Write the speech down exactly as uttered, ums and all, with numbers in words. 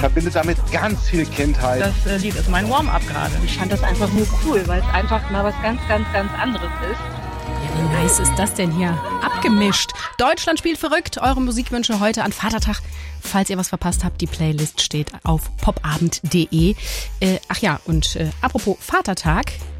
verbinde damit ganz viel Kindheit. Das äh, Lied ist mein Warm-up gerade. Ich fand das einfach nur cool, weil es einfach mal was ganz, ganz, ganz anderes ist. Ja, wie nice ist das denn hier? Abgemischt. Deutschland spielt verrückt. Eure Musikwünsche heute an Vatertag. Falls ihr was verpasst habt, die Playlist steht auf popabend punkt de. Äh, ach ja, und äh, apropos Vatertag.